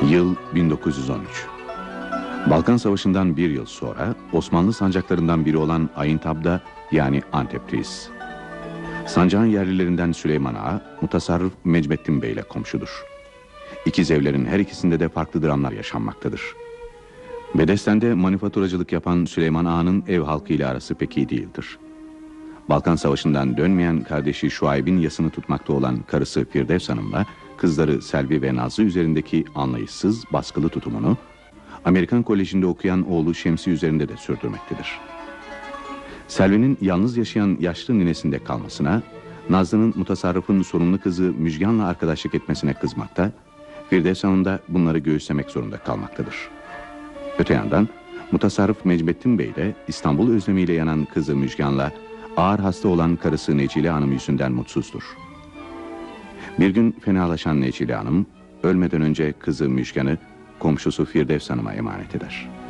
Yıl 1913. Balkan Savaşı'ndan bir yıl sonra Osmanlı sancaklarından biri olan Ayıntab'da yani Antep'teyiz. Sancağın yerlilerinden Süleyman Ağa, mutasarrıf Mecmettin Bey ile komşudur. İkiz evlerin her ikisinde de farklı dramlar yaşanmaktadır. Bedesten'de manifaturacılık yapan Süleyman Ağa'nın ev halkı ile arası pek iyi değildir. Balkan Savaşı'ndan dönmeyen kardeşi Şuayb'in yasını tutmakta olan karısı Firdevs Hanım'la kızları Selvi ve Nazlı üzerindeki anlayışsız, baskılı tutumunu Amerikan Koleji'nde okuyan oğlu Şemsi üzerinde de sürdürmektedir. Selvi'nin yalnız yaşayan yaşlı ninesinde kalmasına, Nazlı'nın mutasarrıfın sorumlu kızı Müjgan'la arkadaşlık etmesine kızmakta, Firdevs Hanım da bunları göğüslemek zorunda kalmaktadır. Öte yandan mutasarrıf Mecmettin Bey de İstanbul özlemiyle yanan kızı Müjgan'la ağır hasta olan karısı Necile Hanım yüzünden mutsuzdur. Bir gün fenalaşan Necile Hanım, ölmeden önce kızı Müjgan'ı komşusu Firdevs Hanım'a emanet eder.